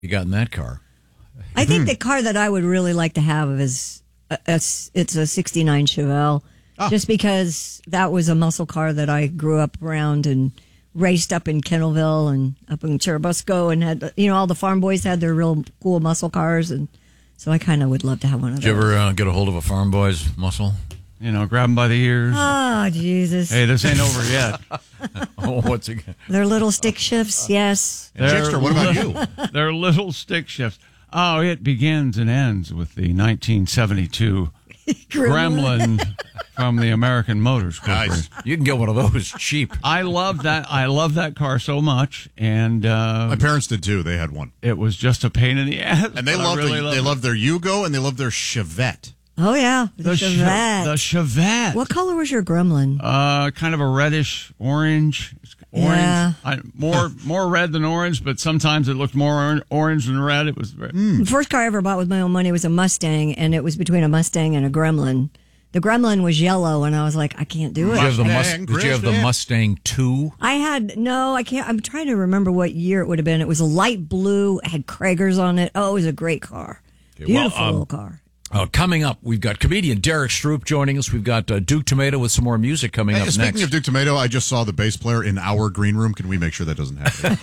you got in that car? I think the car that I would really like to have is it's a 69 Chevelle, just because that was a muscle car that I grew up around and raced up in Kennelville and up in Churubusco, and had, all the farm boys had their real cool muscle cars, and so I kind of would love to have one of those. Did you ever get a hold of a farm boy's muscle? Grab them by the ears. Oh, Jesus. Hey, this ain't over yet. What's again? Their little stick shifts, yes. Jixter, what about you? They're little stick shifts. Oh, it begins and ends with the 1972 Gremlin from the American Motors Corporation. Nice. You can get one of those cheap. I love that car so much, and my parents did too. They had one. It was just a pain in the ass. And they loved their Yugo, and they loved their Chevette. Oh, yeah. The Chevette. The Chevette. What color was your Gremlin? Kind of a reddish orange. Yeah. More red than orange, but sometimes it looked more orange than red. It was red. The first car I ever bought with my own money was a Mustang, and it was between a Mustang and a Gremlin. The Gremlin was yellow, and I was like, I can't do it. Did you have the Mustang 2? I can't. I'm trying to remember what year it would have been. It was a light blue, had Kragers on it. Oh, it was a great car. Okay, Beautiful little car. Coming up, we've got comedian Derek Stroop joining us. We've got Duke Tomato with some more music coming up next. Speaking of Duke Tomato, I just saw the bass player in our green room. Can we make sure that doesn't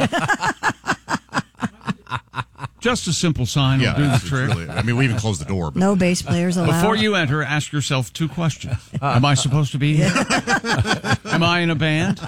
happen? Just a simple sign will do the trick. Really, we even closed the door. But. No bass players allowed. Before you enter, ask yourself 2 questions. Am I supposed to be here? Am I in a band?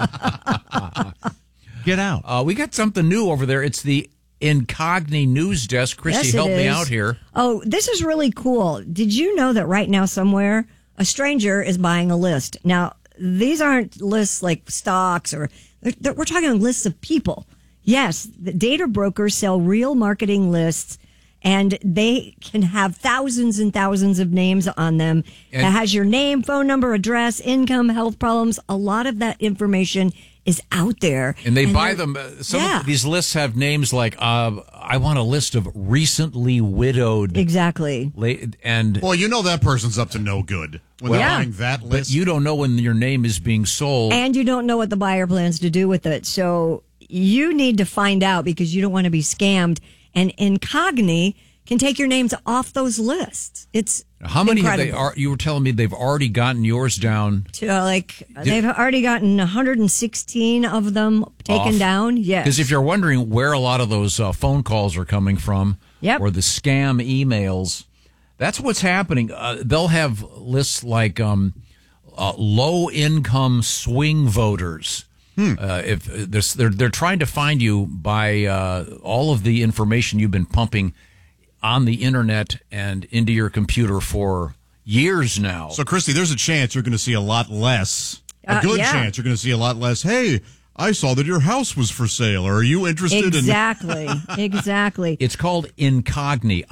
Get out. We got something new over there. It's the Incogni News Desk. Christy, help me out here. Oh, this is really cool. Did you know that right now somewhere a stranger is buying a list? Now, these aren't lists like stocks we're talking lists of people. Yes, the data brokers sell real marketing lists, and they can have thousands and thousands of names on them. It has your name, phone number, address, income, health problems. A lot of that information is out there. And they buy them. Some of these lists have names like, I want a list of recently widowed. Exactly. Well, that person's up to no good when they're buying that list. But you don't know when your name is being sold. And you don't know what the buyer plans to do with it. So you need to find out, because you don't want to be scammed. And Incogni can take your names off those lists. It's how many incredible. have they? You were telling me they've already gotten yours down to they've already gotten 116 of them taken down. Yes, because if you're wondering where a lot of those phone calls are coming from, or the scam emails, that's what's happening. They'll have lists like low income swing voters. If they're trying to find you by all of the information you've been pumping on the internet and into your computer for years now. So, Christy, there's a chance you're going to see a lot less. A good chance you're going to see a lot less. Hey, I saw that your house was for sale. Are you interested? Exactly. It's called Incogni,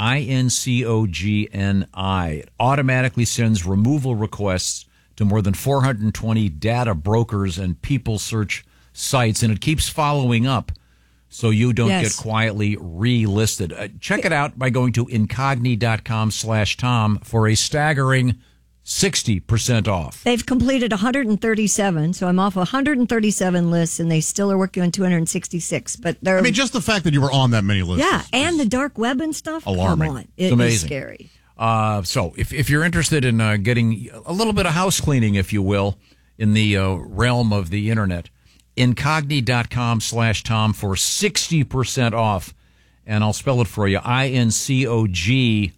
INCOGNI. It automatically sends removal requests to more than 420 data brokers and people search sites, and it keeps following up so you don't get quietly relisted. Check it out by going to incogni.com/Tom for a staggering 60% off. They've completed 137, so I'm off 137 lists, and they still are working on 266. But they're just the fact that you were on that many lists. Yeah, and the dark web and stuff. Alarming. Come on. It's amazing. Is scary. So if you're interested in getting a little bit of house cleaning, if you will, in the realm of the internet, incogni.com/Tom for 60% off. And I'll spell it for you. INCOGNI,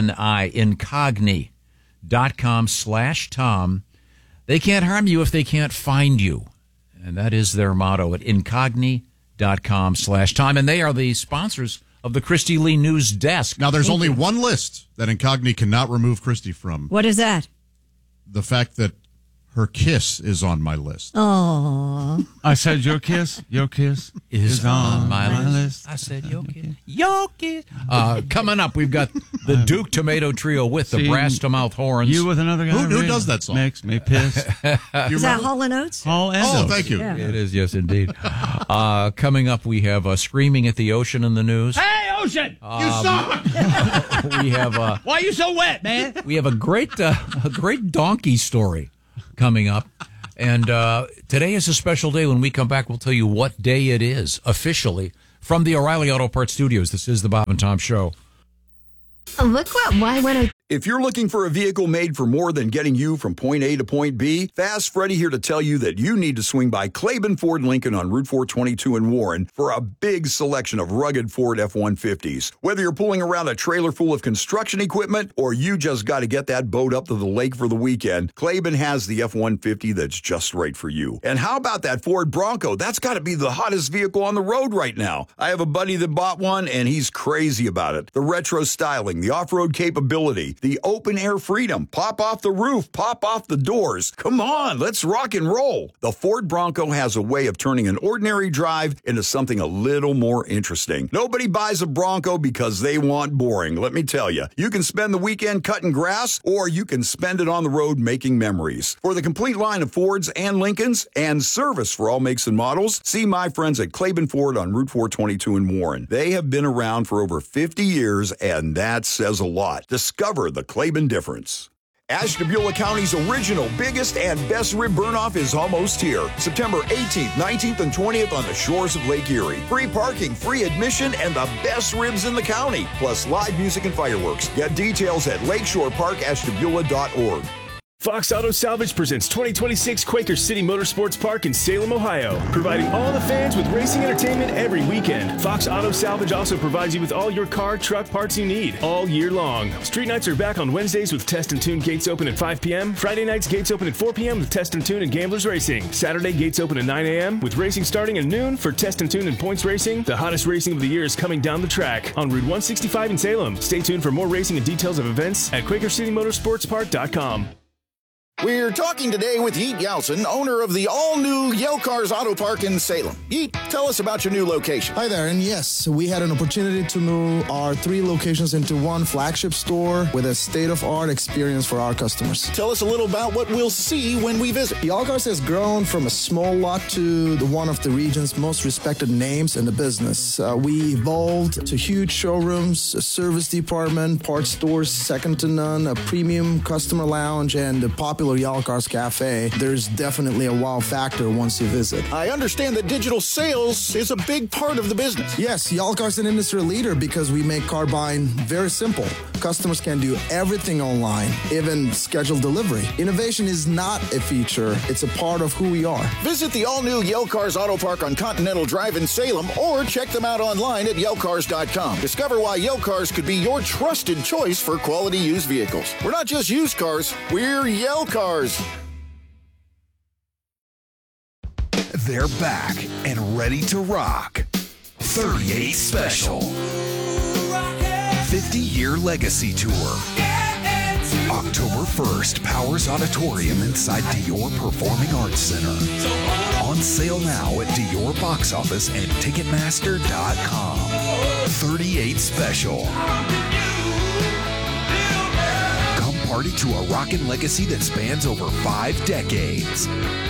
incogni.com/Tom. They can't harm you if they can't find you. And that is their motto at incogni.com/Tom. And they are the sponsors of the Christy Lee News Desk. Now, there's only one list that Incogni cannot remove Christy from. What is that? The fact that her kiss is on my list. Oh. I said your kiss is on my list. I said your kiss. Coming up, we've got the Duke Tomato Trio with the brass to mouth horns. You with another guy. Who does that song? Makes me piss. Is that Hall & Oates? Hall & Oates. Thank you. Yeah. It is, yes, indeed. Coming up, we have Screaming at the Ocean in the news. Hey, Ocean! You suck! We have why are you so wet, man? We have a great donkey story coming up. And today is a special day. When we come back, we'll tell you what day it is officially from the O'Reilly Auto Parts Studios. This is the Bob and Tom Show. Look what Y102. If you're looking for a vehicle made for more than getting you from point A to point B, Fast Freddy here to tell you that you need to swing by Claiborne Ford Lincoln on Route 422 in Warren for a big selection of rugged Ford F-150s. Whether you're pulling around a trailer full of construction equipment or you just got to get that boat up to the lake for the weekend, Claiborne has the F-150 that's just right for you. And how about that Ford Bronco? That's got to be the hottest vehicle on the road right now. I have a buddy that bought one, and he's crazy about it. The retro styling, the off-road capability, the open-air freedom, pop off the roof, pop off the doors. Come on, let's rock and roll. The Ford Bronco has a way of turning an ordinary drive into something a little more interesting. Nobody buys a Bronco because they want boring, let me tell you. You can spend the weekend cutting grass, or you can spend it on the road making memories. For the complete line of Fords and Lincolns and service for all makes and models, see my friends at Claiborne Ford on Route 422 in Warren. They have been around for over 50 years, and that says a lot. Discover the Claiborne difference. Ashtabula County's original, biggest, and best rib burn-off is almost here. September 18th, 19th, and 20th on the shores of Lake Erie. Free parking, free admission, and the best ribs in the county. Plus live music and fireworks. Get details at lakeshoreparkashtabula.org. Fox Auto Salvage presents 2026 Quaker City Motorsports Park in Salem, Ohio, providing all the fans with racing entertainment every weekend. Fox Auto Salvage also provides you with all your car, truck parts you need all year long. Street nights are back on Wednesdays with Test and Tune gates open at 5 p.m. Friday nights gates open at 4 p.m. with Test and Tune and Gamblers Racing. Saturday gates open at 9 a.m. with racing starting at noon for Test and Tune and Points Racing. The hottest racing of the year is coming down the track on Route 165 in Salem. Stay tuned for more racing and details of events at QuakerCityMotorsportsPark.com. We're talking today with Yeet Yeltsin, owner of the all-new Yale Cars Auto Park in Salem. Yeet, tell us about your new location. Hi there, and yes, we had an opportunity to move our 3 locations into one flagship store with a state-of-art experience for our customers. Tell us a little about what we'll see when we visit. Yale Cars has grown from a small lot to one of the region's most respected names in the business. We evolved to huge showrooms, a service department, parts stores second to none, a premium customer lounge, and a popular Yale Cars Cafe. There's definitely a wow factor once you visit. I understand that digital sales is a big part of the business. Yes, Yale Cars is an industry leader because we make car buying very simple. Customers can do everything online, even schedule delivery. Innovation is not a feature, it's a part of who we are. Visit the all-new Yale Cars Auto Park on Continental Drive in Salem or check them out online at YaleCars.com. Discover why Yale Cars could be your trusted choice for quality used vehicles. We're not just used cars, we're Yale Cars. They're back and ready to rock. 38 Special. 50-year legacy tour. October 1st, Powers Auditorium inside Dior Performing Arts Center. On sale now at Dior Box Office and Ticketmaster.com. 38 Special. Come party to a rockin' legacy that spans over 5 decades.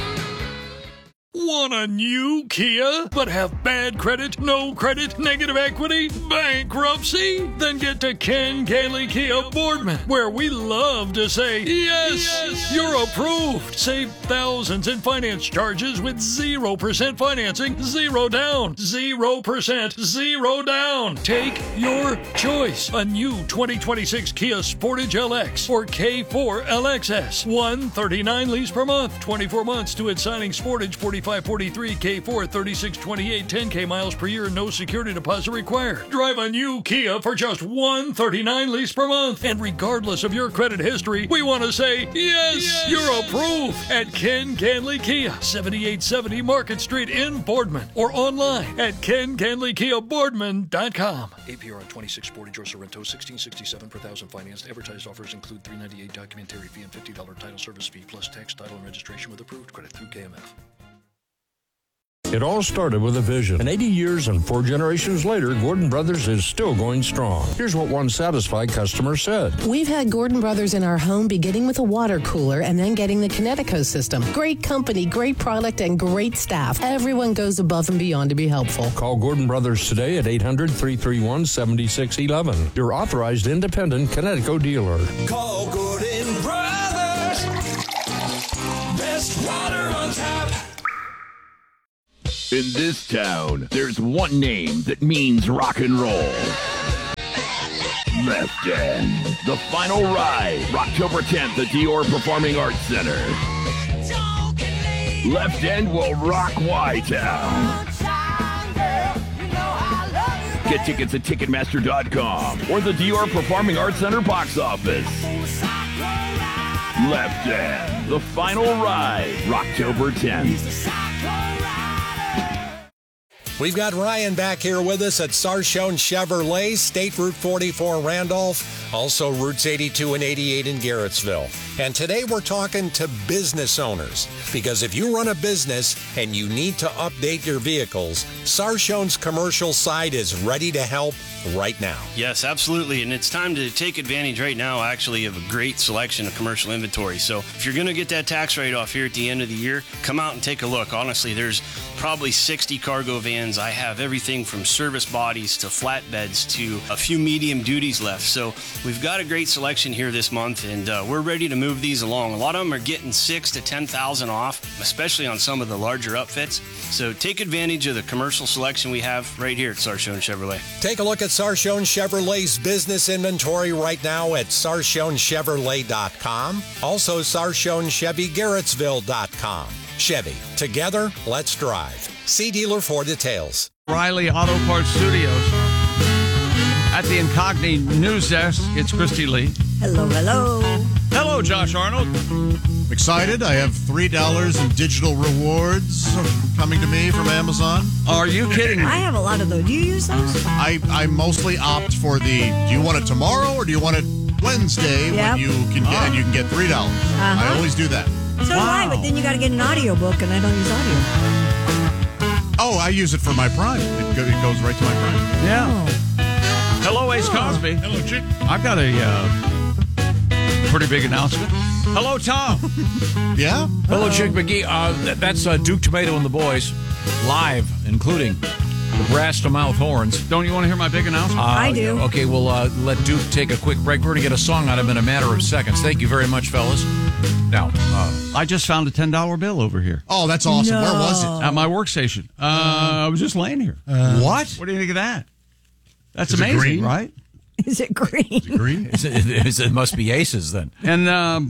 Want a new Kia, but have bad credit, no credit, negative equity, bankruptcy? Then get to Ken Gailey Kia Boardman, where we love to say, yes, you're approved. Save thousands in finance charges with 0% financing, 0 down, 0%, 0 down. Take your choice. A new 2026 Kia Sportage LX or K4 LXS. $139 lease per month, 24 months to its signing. Sportage 4543, K4 3628, 10K miles per year, no security deposit required. Drive a new Kia for just $139 lease per month. And regardless of your credit history, we want to say, yes, you're approved at Ken Ganley Kia, 7870 Market Street in Boardman, or online at KenGanleyKiaBoardman.com. APR on 26 Sportage or Sorrento, $1,667 per thousand financed. Advertised offers include $398 documentary fee and $50 title service fee, plus tax, title, and registration with approved credit through KMF. It all started with a vision. And 80 years and 4 generations later, Gordon Brothers is still going strong. Here's what one satisfied customer said. We've had Gordon Brothers in our home beginning with a water cooler and then getting the Kinetico system. Great company, great product, and great staff. Everyone goes above and beyond to be helpful. Call Gordon Brothers today at 800-331-7611. Your authorized independent Kinetico dealer. Call Gordon Brothers. Best water on tap. In this town, there's one name that means rock and roll. Left End. The final ride, October 10th at Dior Performing Arts Center. Left End will rock Y-Town. Get tickets at Ticketmaster.com or the Dior Performing Arts Center box office. Left End, the final ride, October 10th. We've got Ryan back here with us at Sarchone Chevrolet, State Route 44 Randolph, also routes 82 and 88 in Garrettsville. And today we're talking to business owners, because if you run a business and you need to update your vehicles, Sarchone's commercial side is ready to help right now. Yes, absolutely. And it's time to take advantage right now, actually, of a great selection of commercial inventory. So if you're going to get that tax write-off here at the end of the year, come out and take a look. Honestly, there's probably 60 cargo vans. I have everything from service bodies to flatbeds to a few medium duties left. So we've got a great selection here this month, and we're ready to move these along. A lot of them are getting $6,000 to $10,000 off, especially on some of the larger upfits. So take advantage of the commercial selection we have right here at Sarchone Chevrolet. Take a look at Sarchone Chevrolet's business inventory right now at SarchoneChevrolet.com. Also, SarchoneChevyGarrettsville.com. Chevy, together, let's drive. See dealer for details. Riley Auto Parts Studios. At the Incogni News Desk, it's Christy Lee. Hello, hello. Hello, Josh Arnold. Excited. I have $3 in digital rewards coming to me from Amazon. Are you kidding me? I have a lot of those. Do you use those? I mostly opt for the, do you want it tomorrow or do you want it Wednesday when you can get and you can get $3. I always do that. So do I, but then you got to get an audiobook, and I don't use audio. Oh, I use it for my Prime. It goes right to my Prime. Yeah. Hello, Ace Cosby. Hello, Chick. I've got a pretty big announcement. Hello, Tom. Yeah? Hello, Chick McGee. That's Duke Tomato and the Boys, live, including the brass to mouth horns. Don't you want to hear my big announcement? I do. Okay, we'll let Duke take a quick break. We're going to get a song out of him in a matter of seconds. Thank you very much, fellas. Now, I just found a $10 bill over here. Oh, that's awesome. No. Where was it? At my workstation. I was just laying here. What? What do you think of that? That's Is it amazing, green? right? Is it green? Is it green? it must be Aces then. And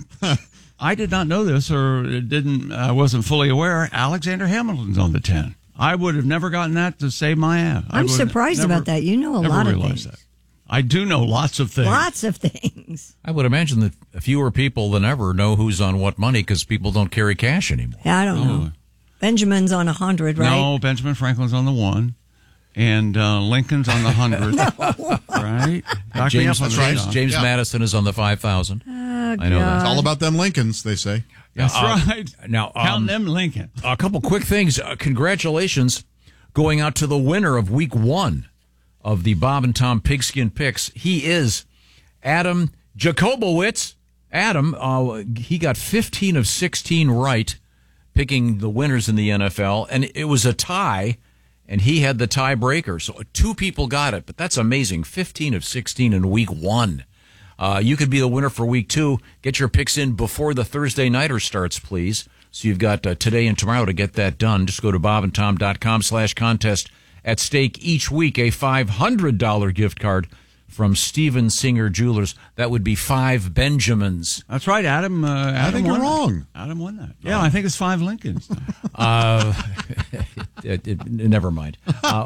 I did not know this, or wasn't fully aware. Alexander Hamilton's on the 10. I would have never gotten that to save my ass. I'm surprised about that. You know a lot of things. That. I do know lots of things. Lots of things. I would imagine that fewer people than ever know who's on what money because people don't carry cash anymore. Yeah, I don't know. Benjamin's on 100, right? No, Benjamin Franklin's on the 1. And Lincoln's on the 100. No. Right? James Madison is on the 5,000. I know that. It's all about them Lincolns, they say. That's right. Now, count them Lincoln. A couple quick things. Congratulations going out to the winner of week 1 of the Bob and Tom Pigskin Picks. He is Adam Jacobowitz. Adam, he got 15 of 16 right, picking the winners in the NFL, and it was a tie, and he had the tiebreaker. So 2 people got it, but that's amazing. 15 of 16 in week 1. You could be the winner for week 2. Get your picks in before the Thursday Nighter starts, please. So you've got today and tomorrow to get that done. Just go to bobandtom.com/contest. At stake each week, a $500 gift card from Steven Singer Jewelers. That would be 5 Benjamins. That's right, Adam. I think you're wrong. Adam won that. Yeah, I think it's 5 Lincolns. Never mind.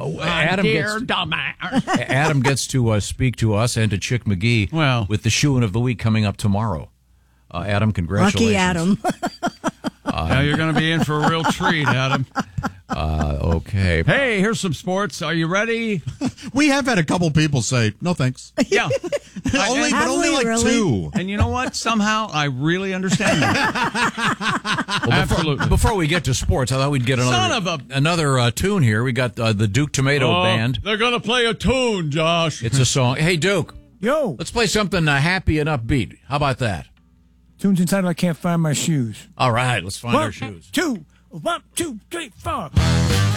Adam gets to speak to us and to Chick McGee with the shoe-in of the week coming up tomorrow. Adam, congratulations. Lucky Adam. Now you're going to be in for a real treat, Adam. Okay. Hey, here's some sports. Are you ready? We have had a couple people say, no thanks. Yeah. only like really? 2. And you know what? Somehow I really understand that. Absolutely. Before we get to sports, I thought we'd get another tune here. We got the Duke Tomato Band. They're going to play a tune, Josh. It's a song. Hey, Duke. Yo. Let's play something happy and upbeat. How about that? Tunes entitled I Can't Find My Shoes. All right, let's find our shoes. 1, 2, 3, 4.